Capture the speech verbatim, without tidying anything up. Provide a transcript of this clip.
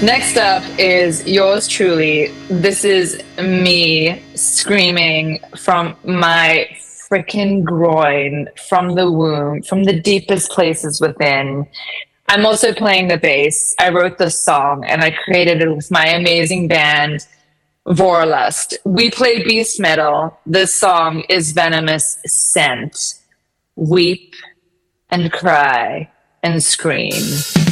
Next up is yours truly. This is me screaming from my freaking groin, from the womb, from the deepest places within. I'm also playing the bass. I wrote the song and I created it with my amazing band, Vorlust. We play beast metal. This song is Venomous Scent. Weep and cry and scream.